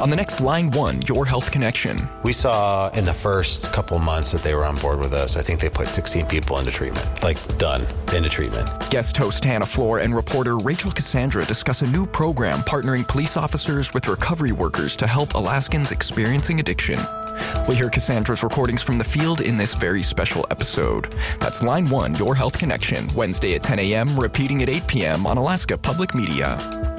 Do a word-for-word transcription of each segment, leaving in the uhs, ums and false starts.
on the next Line one, Your Health Connection. We saw in the first couple months that they were on board with us, I think they put sixteen people into treatment, like done into treatment. Guest host Hannah Floor and reporter Rachel Cassandra discuss a new program partnering police officers with recovery workers to help Alaskans experiencing addiction. We'll hear Cassandra's recordings from the field in this very special episode. That's Line one, Your Health Connection, Wednesday at ten a.m., repeating at eight p.m. on Alaska Public Media.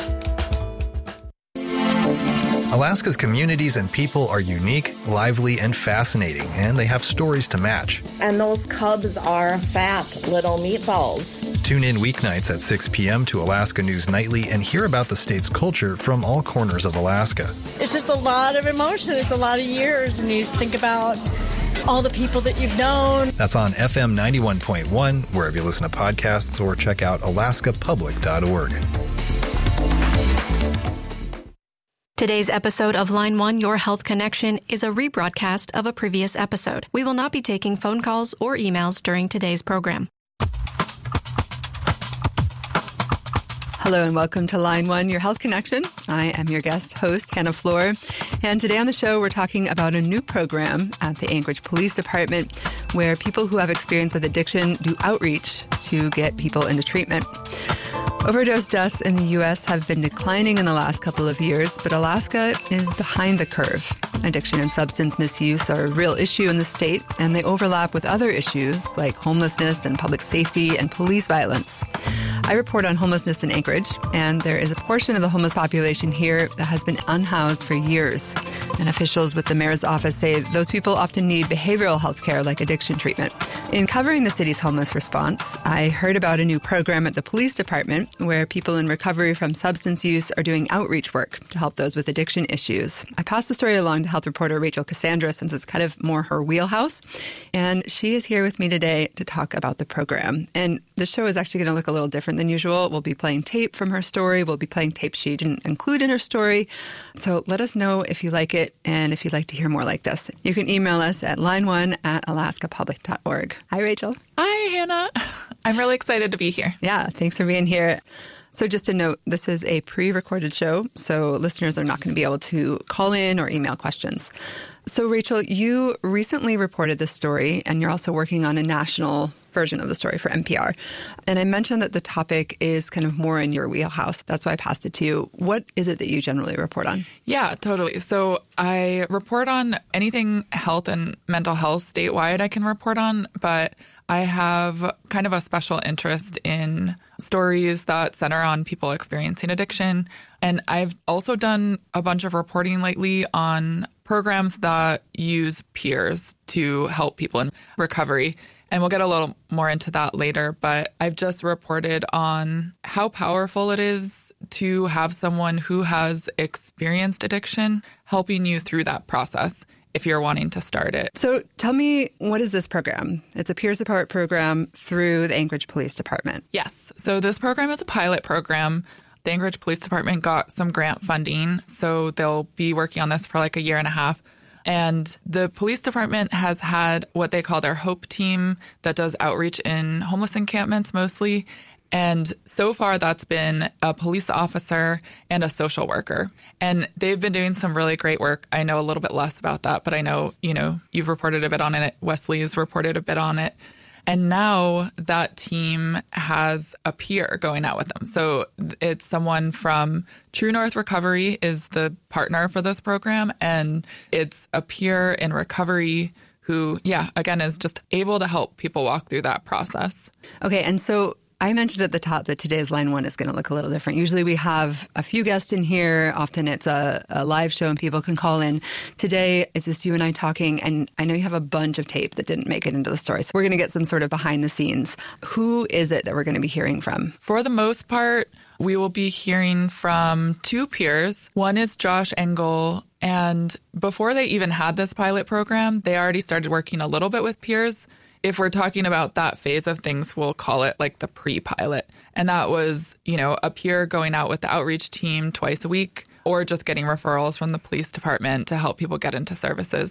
Alaska's communities and people are unique, lively, and fascinating, and they have stories to match. And those cubs are fat little meatballs. Tune in weeknights at six p.m. to Alaska News Nightly and hear about the state's culture from all corners of Alaska. It's just a lot of emotion. It's a lot of years, and you think about all the people that you've known. That's on F M ninety-one point one, wherever you listen to podcasts, or check out alaska public dot org. Today's episode of Line one, Your Health Connection, is a rebroadcast of a previous episode. We will not be taking phone calls or emails during today's program. Hello and welcome to Line one, Your Health Connection. I am your guest host, Hannah Floor. And today on the show, we're talking about a new program at the Anchorage Police Department where people who have experience with addiction do outreach to get people into treatment. Overdose deaths in the U S have been declining in the last couple of years, but Alaska is behind the curve. Addiction and substance misuse are a real issue in the state, and they overlap with other issues like homelessness and public safety and police violence. I report on homelessness in Anchorage, and there is a portion of the homeless population here that has been unhoused for years. And officials with the mayor's office say those people often need behavioral health care like addiction treatment. In covering the city's homeless response, I heard about a new program at the police department where people in recovery from substance use are doing outreach work to help those with addiction issues. I passed the story along to health reporter Rachel Cassandra since it's kind of more her wheelhouse. And she is here with me today to talk about the program. And the show is actually going to look a little different than usual. We'll be playing tape from her story. We'll be playing tape she didn't include in her story. So let us know if you like it and if you'd like to hear more like this. You can email us at line one at alaska public dot org. Hi, Rachel. Hi, Hannah. I'm really excited to be here. Yeah, thanks for being here. So just a note, this is a pre-recorded show, so listeners are not going to be able to call in or email questions. So, Rachel, you recently reported this story, and you're also working on a national version of the story for N P R. And I mentioned that the topic is kind of more in your wheelhouse. That's why I passed it to you. What is it that you generally report on? Yeah, totally. So I report on anything health and mental health statewide I can report on, but I have kind of a special interest in stories that center on people experiencing addiction. And I've also done a bunch of reporting lately on programs that use peers to help people in recovery. And we'll get a little more into that later. But I've just reported on how powerful it is to have someone who has experienced addiction helping you through that process if you're wanting to start it. So tell me, what is this program? It's a peer support program through the Anchorage Police Department. Yes. So this program is a pilot program. The Anchorage Police Department got some grant funding, so they'll be working on this for like a year and a half. And the police department has had what they call their HOPE team that does outreach in homeless encampments mostly. And so far, that's been a police officer and a social worker. And they've been doing some really great work. I know a little bit less about that, but I know, you know, you've reported a bit on it. Wesley has reported a bit on it. And now that team has a peer going out with them. So it's someone from True North Recovery is the partner for this program. And it's a peer in recovery who, yeah, again, is just able to help people walk through that process. Okay. And so I mentioned at the top that today's Line one is going to look a little different. Usually we have a few guests in here. Often it's a, a live show and people can call in. Today, it's just you and I talking, and I know you have a bunch of tape that didn't make it into the story. So we're going to get some sort of behind the scenes. Who is it that we're going to be hearing from? For the most part, we will be hearing from two peers. One is Josh Engel, and before they even had this pilot program, they already started working a little bit with peers. If we're talking about that phase of things, we'll call it like the pre-pilot. And that was, you know, a peer going out with the outreach team twice a week or just getting referrals from the police department to help people get into services.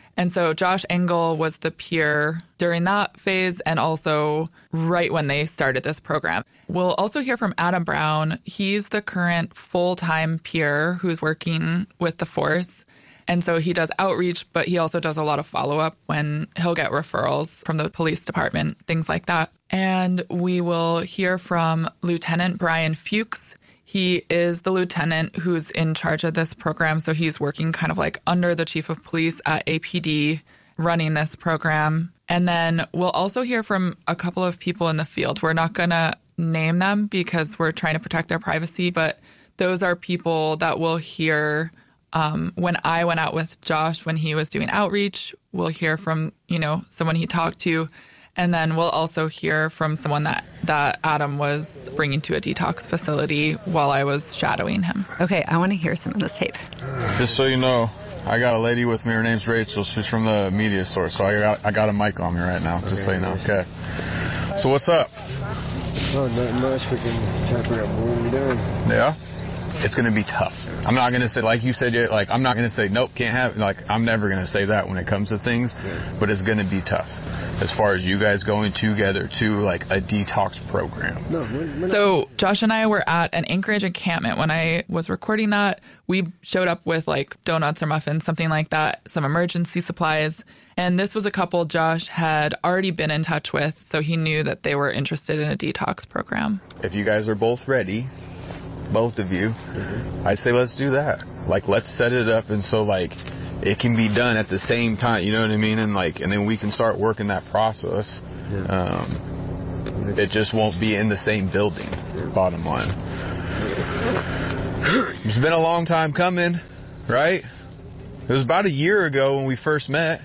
And so Josh Engel was the peer during that phase and also right when they started this program. We'll also hear from Adam Brown. He's the current full-time peer who's working with the force. And so he does outreach, but he also does a lot of follow-up when he'll get referrals from the police department, things like that. And we will hear from Lieutenant Brian Fuchs. He is the lieutenant who's in charge of this program. So he's working kind of like under the chief of police at A P D, running this program. And then we'll also hear from a couple of people in the field. We're not going to name them because we're trying to protect their privacy, but those are people that we'll hear um, when I went out with Josh when he was doing outreach. We'll hear from, you know, someone he talked to. And then we'll also hear from someone that, that Adam was bringing to a detox facility while I was shadowing him. Okay, I want to hear some of this tape. Just so you know, I got a lady with me. Her name's Rachel. She's from the media source. So I got I got a mic on me right now, just so you know. Okay. So what's up? Oh, not much. We can try to figure out what we're doing. Yeah? It's going to be tough. I'm not going to say, like you said, like, I'm not going to say, nope, can't have it. Like, I'm never going to say that when it comes to things, yeah. But it's going to be tough as far as you guys going together to, like, a detox program. No, we're, we're so Josh and I were at an Anchorage encampment when I was recording that. We showed up with, like, donuts or muffins, something like that, some emergency supplies. And this was a couple Josh had already been in touch with, so he knew that they were interested in a detox program. If you guys are both ready, both of you, mm-hmm. I'd say let's do that. Like, let's set it up and so, like, it can be done at the same time, you know what I mean? And, like, and then we can start working that process. Yeah. Um, it just won't be in the same building, yeah. Bottom line. It's been a long time coming, right? It was about a year ago when we first met.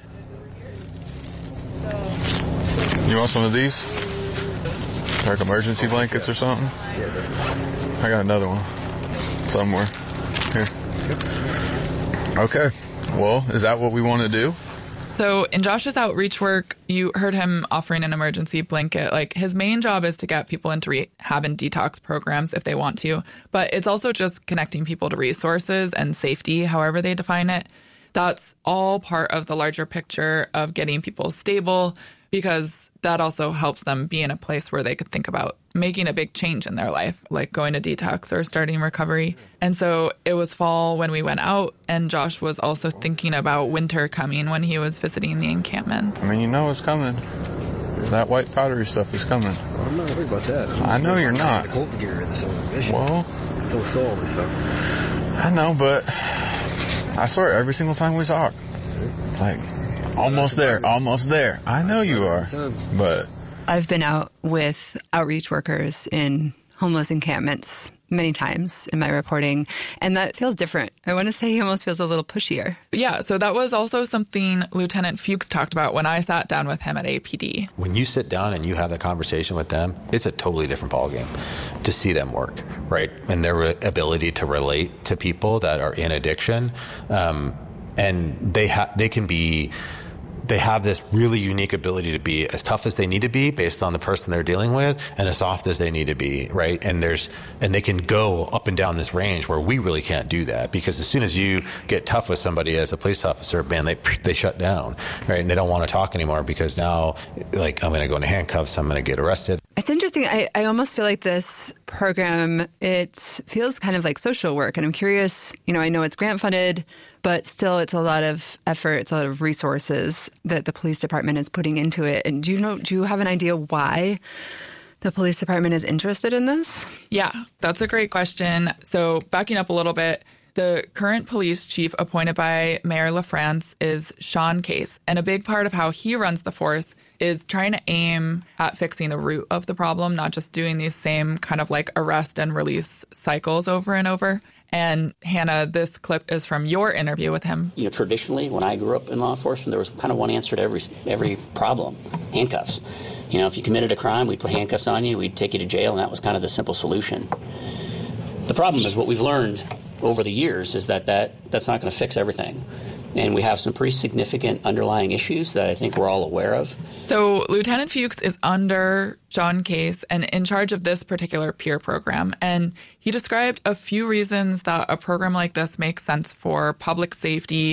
You want some of these? Like emergency blankets or something? I got another one somewhere. Here. Okay. Well, is that what we want to do? So in Josh's outreach work, you heard him offering an emergency blanket. Like, his main job is to get people into rehab and detox programs if they want to. But it's also just connecting people to resources and safety, however they define it. That's all part of the larger picture of getting people stable, because that also helps them be in a place where they could think about making a big change in their life, like going to detox or starting recovery. And so it was fall when we went out, and Josh was also thinking about winter coming when he was visiting the encampments. I mean, you know it's coming. That white powdery stuff is coming. Well, I'm not worried about that. I know you're not. Well, I know, but I swear, every single time we talk, it's like, almost there, almost there. I know you are, but... I've been out with outreach workers in homeless encampments many times in my reporting, and that feels different. I want to say he almost feels a little pushier. Yeah, so that was also something Lieutenant Fuchs talked about when I sat down with him at A P D. When you sit down and you have that conversation with them, it's a totally different ballgame to see them work, right? And their ability to relate to people that are in addiction, um, and they ha- they can be... They have this really unique ability to be as tough as they need to be based on the person they're dealing with, and as soft as they need to be, right? And there's, and they can go up and down this range where we really can't do that, because as soon as you get tough with somebody as a police officer, man, they they shut down, right? And they don't want to talk anymore because now, like, I'm going to go into handcuffs, I'm going to get arrested. It's interesting. I, I almost feel like this program, it feels kind of like social work. And I'm curious, you know, I know it's grant funded, but still it's a lot of effort, it's a lot of resources that the police department is putting into it. And do you know, do you have an idea why the police department is interested in this? Yeah, that's a great question. So backing up a little bit, the current police chief appointed by Mayor LaFrance is Sean Case. And a big part of how he runs the force is trying to aim at fixing the root of the problem, not just doing these same kind of like arrest and release cycles over and over. And Hannah, this clip is from your interview with him. You know, traditionally, when I grew up in law enforcement, there was kind of one answer to every every problem: handcuffs. You know, if you committed a crime, we'd put handcuffs on you, we'd take you to jail, and that was kind of the simple solution. The problem is what we've learned over the years is that, that that's not going to fix everything. And we have some pretty significant underlying issues that I think we're all aware of. So Lieutenant Fuchs is under Sean Case and in charge of this particular peer program. And he described a few reasons that a program like this makes sense for public safety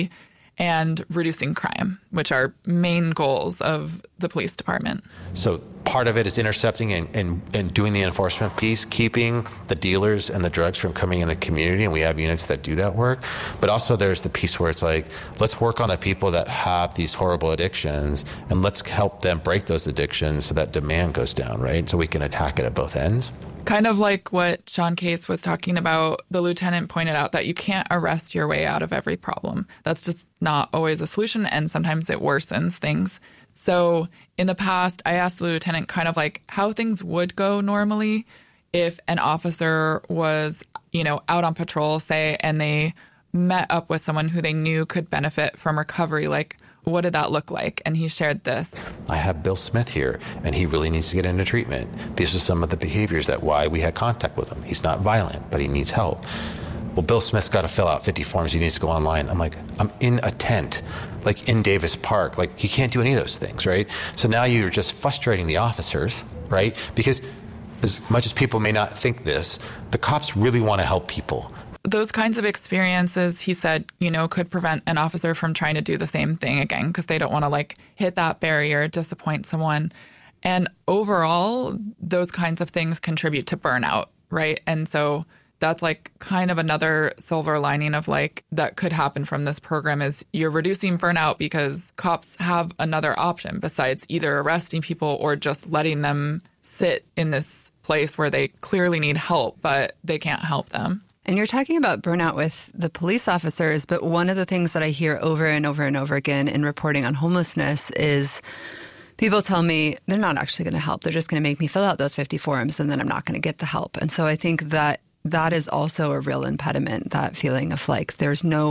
and reducing crime, which are main goals of the police department. So part of it is intercepting and, and, and doing the enforcement piece, keeping the dealers and the drugs from coming in the community, and we have units that do that work. But also there's the piece where it's like, let's work on the people that have these horrible addictions, and let's help them break those addictions so that demand goes down, right? So we can attack it at both ends. Kind of like what Sean Case was talking about, the lieutenant pointed out that you can't arrest your way out of every problem. That's just not always a solution, and sometimes it worsens things. So in the past, I asked the lieutenant kind of like how things would go normally if an officer was, you know, out on patrol, say, and they met up with someone who they knew could benefit from recovery. Like, what did that look like? And he shared this. I have Bill Smith here, and he really needs to get into treatment. These are some of the behaviors that why we had contact with him. He's not violent, but he needs help. Well, Bill Smith's got to fill out fifty forms. He needs to go online. I'm like, I'm in a tent, like in Davis Park. Like, he can't do any of those things, right? So now you're just frustrating the officers, right? Because as much as people may not think this, the cops really want to help people. Those kinds of experiences, he said, you know, could prevent an officer from trying to do the same thing again because they don't want to, like, hit that barrier, disappoint someone. And overall, those kinds of things contribute to burnout, right? And so that's, like, kind of another silver lining of, like, that could happen from this program is you're reducing burnout because cops have another option besides either arresting people or just letting them sit in this place where they clearly need help, but they can't help them. And you're talking about burnout with the police officers, but one of the things that I hear over and over and over again in reporting on homelessness is people tell me they're not actually going to help. They're just going to make me fill out those fifty forms and then I'm not going to get the help. And so I think that that is also a real impediment, that feeling of like there's no